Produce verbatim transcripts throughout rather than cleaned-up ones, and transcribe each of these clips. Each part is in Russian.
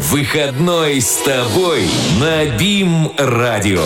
Выходной с тобой на БИМ-радио.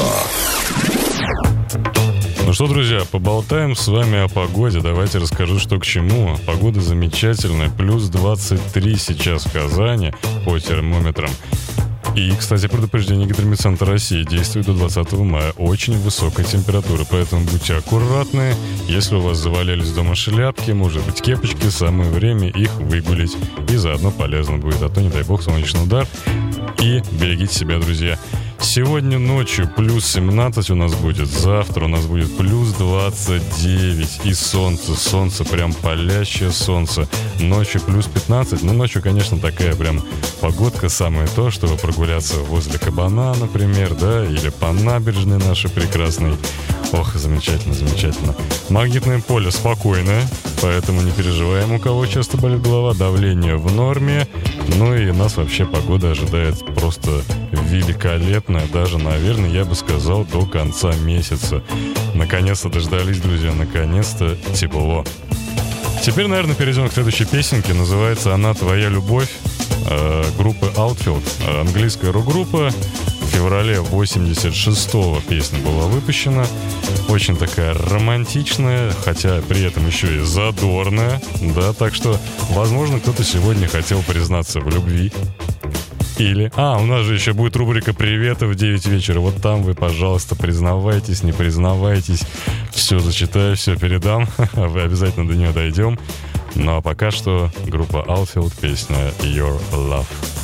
Ну что, друзья, поболтаем с вами о погоде. Давайте расскажу, что к чему. Погода замечательная. Плюс двадцать три сейчас в Казани по термометрам. И, кстати, предупреждение Гидрометцентра России действует до двадцатого мая. Очень высокая температура, поэтому будьте аккуратны. Если у вас завалялись дома шляпки, может быть, кепочки, самое время их выгулить. И заодно полезно будет, а то, не дай бог, солнечный удар. И берегите себя, друзья. Сегодня ночью плюс семнадцать у нас будет, завтра у нас будет плюс двадцать девять. И солнце, солнце, прям палящее солнце. Ночью плюс пятнадцать, ну ночью, конечно, такая прям погодка самое то, чтобы прогуляться возле Кабана, например, да, или по набережной нашей прекрасной. Ох, замечательно, замечательно. Магнитное поле спокойное, поэтому не переживаем, у кого часто болит голова, давление в норме. Ну и нас вообще погода ожидает просто великолепная, даже, наверное, я бы сказал, до конца месяца. Наконец-то дождались, друзья, наконец-то тепло. Теперь, наверное, перейдем к следующей песенке. Называется она «Твоя любовь» э, группы Outfield. Английская рок-группа. В феврале восемьдесят шестого песня была выпущена. Очень такая романтичная, хотя при этом еще и задорная. Да, так что, возможно, кто-то сегодня хотел признаться в любви. Или... А, у нас же еще будет рубрика «Приветы» в девять вечера. Вот там вы, пожалуйста, признавайтесь, не признавайтесь. Все зачитаю, все передам. Вы обязательно до нее дойдем. Ну а пока что группа Outfield, песня «Your Love».